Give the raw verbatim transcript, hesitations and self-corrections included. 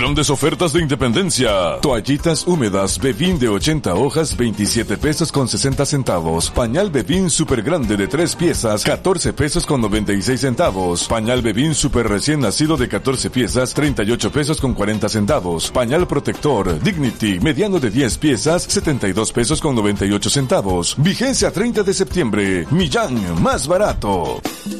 Grandes ofertas de Independencia. Toallitas húmedas Bebin de ochenta hojas, veintisiete pesos con sesenta centavos. Pañal Bebin super grande de tres piezas, catorce pesos con noventa y seis centavos. Pañal Bebin super recién nacido de catorce piezas, treinta y ocho pesos con cuarenta centavos. Pañal protector Dignity mediano de diez piezas, setenta y dos pesos con noventa y ocho centavos. Vigencia treinta de septiembre. Millán, más barato.